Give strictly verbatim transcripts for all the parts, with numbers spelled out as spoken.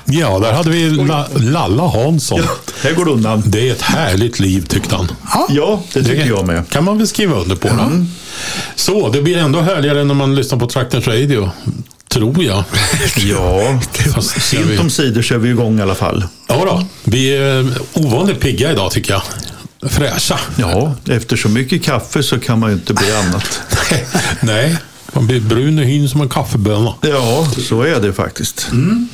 Ja, där hade vi La- Lalla Hansson. Ja, här går det undan. Det är ett härligt liv, tyckte han. Ja, det tycker det jag med. Kan man väl skriva under på. Mm. Då? Så, det blir ändå härligare när man lyssnar på Traktorns Radio. Tror jag. Ja, sent om sidor så är vi igång i alla fall. Ja då, vi är ovanligt pigga idag tycker jag. Fräscha. Ja, efter så mycket kaffe så kan man ju inte bli annat. Nej, man blir brun i hyn som en kaffebönna. Ja, så är det faktiskt. Mm.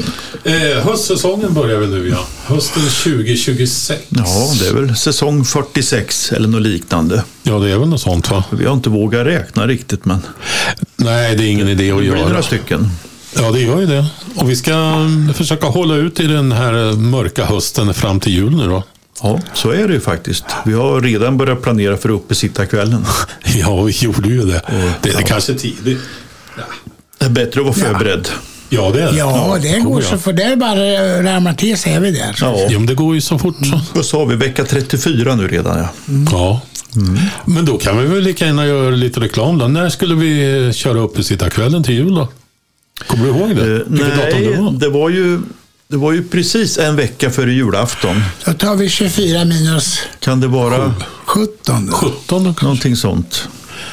Eh, höstsäsongen börjar väl nu, ja. Hösten tjugo tjugosex. Ja, det är väl säsong fyrtiosex eller något liknande. Ja, det är väl något sånt, va? Vi har inte vågat räkna riktigt, men... Nej, det är ingen idé att det göra. blir några stycken. Ja, det gör ju det. Och vi ska försöka hålla ut i den här mörka hösten fram till jul nu då. Ja, så är det ju faktiskt. Vi har redan börjat planera för uppesittarkvällen. Ja, vi gjorde ju det. Det är ja. kanske tidigt. Ja. Det är bättre att vara förberedd. Ja, det är det. Ja, det går ja. så för där bara ramar till så är vi där. Ja. ja, men det går ju så fort så. Mm. Och så har vi vecka trettiofyra nu redan, ja. Mm. Ja. Mm. Men då kan vi väl lika gärna göra lite reklam då. När skulle vi köra uppesittarkvällen till jul då? Kommer du ihåg det? Uh, nej, det var? det var ju det var ju precis en vecka före julafton. Då tar vi tjugofyra minus... Kan det vara... sjutton. sjutton Någonting sånt.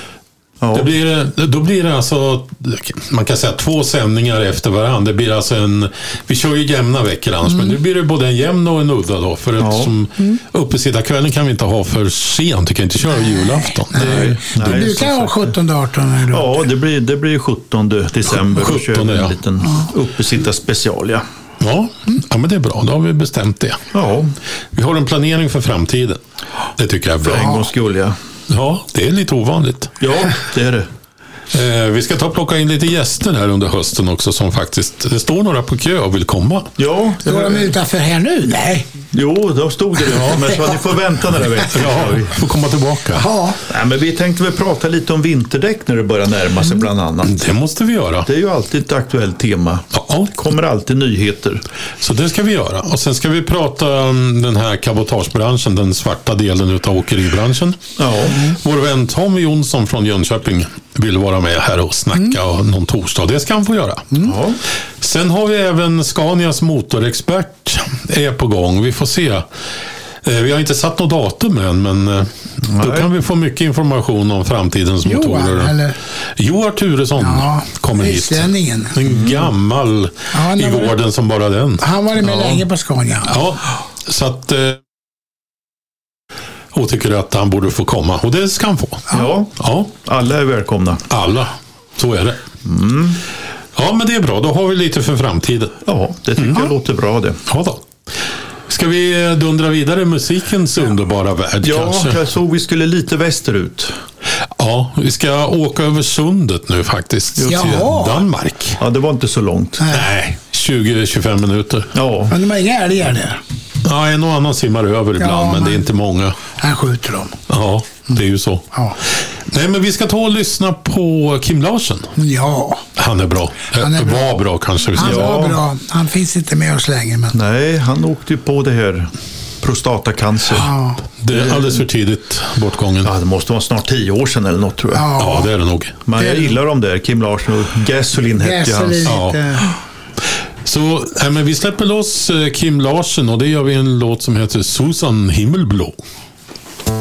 Ja. Det blir, då blir det alltså, man kan säga två sändningar efter varandra. Det blir alltså en, vi kör ju jämna veckor annars, mm. men nu blir det både en jämn och en udda då. För ja. att som mm. uppesittarkvällen kan vi inte ha för sent. Du kan inte köra julafton. Nej, det, nej. Det brukar ha sjuttonde artonde då. Ja, det blir, det blir sjuttonde december. sjuttonde, och kör en ja. liten ja. uppesittar special, ja. Ja, ja, men det är bra. Då har vi bestämt det. Ja. Vi har en planering för framtiden. Det tycker jag är bra. För en gångs skull, ja. Ja, det är lite ovanligt. Ja, det är det. Eh, vi ska ta och plocka in lite gäster här under hösten också som faktiskt, det står några på kö och vill komma. Ja. Står de utanför här nu? Nej. Jo, då stod det ja, men så ni får vänta några veckor. Ja, vi får komma tillbaka. Ja. Nej, men vi tänkte väl prata lite om vinterdäck när det börjar närma sig bland annat. Det måste vi göra. Det är ju alltid ett aktuellt tema. Ja. Det kommer alltid nyheter. Så det ska vi göra. Och sen ska vi prata om den här kabotagebranschen, den svarta delen av åkeribranschen. Ja. Vår vän Tom Jonsson från Jönköping vill vara med här och snacka mm. någon torsdag. Det ska han få göra. Mm. Ja. Sen har vi även Scanias motorexpert är på gång. Vi får se. Vi har inte satt något datum än, men Nej. då kan vi få mycket information om framtidens Johan, motorer. Eller? Johan Turesson ja, kommer hit. En mm. gammal ja, i gården var, som bara den. Han var med ja. länge på Scania. Ja, så att... Och tycker att han borde få komma. Och det ska han få. Ja, ja. alla är välkomna. Alla, så är det. Mm. Ja, men det är bra. Då har vi lite för framtiden. Ja, det tycker mm. jag låter bra det. Ja då. Ska vi dundra vidare musikens underbara värld? Ja, kanske? jag såg vi skulle lite västerut. Ja, vi ska åka över sundet nu faktiskt. Till Danmark. Ja, det var inte så långt. Nej, tjugo till tjugofem minuter. Ja. Men de har inga älgar där. Ja, en och annan simmar över ibland, ja, men det är inte många. Han skjuter dem. Ja, det är ju så. Ja. Nej, men vi ska ta och lyssna på Kim Larsen. Ja. Han är bra. Han är bra. Var bra kanske. Vi ska han säga. var bra. Han finns inte med oss längre. Men... Nej, han åkte ju på det här prostatacancer. Ja. Det är alldeles för tidigt bortgången. Ja, det måste vara snart tio år sedan eller något, tror jag. Ja, ja det är det nog. Men jag gillar dem där, Kim Larsen och Gasoline hette hans. Ja. Så äh, men vi släpper loss Kim Larsen och det gör vi en låt som heter Susan Himmelblå.